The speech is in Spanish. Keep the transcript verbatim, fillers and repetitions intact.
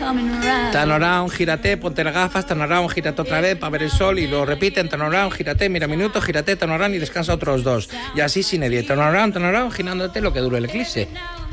Turn around, gírate, ponte las gafas, turn around, gírate otra vez para ver el sol y lo repiten, turn around, gírate, mira minutos, gírate, turn around y descansa otros dos. Y así sin edit, turn around, turn around, girándote lo que dure el eclipse.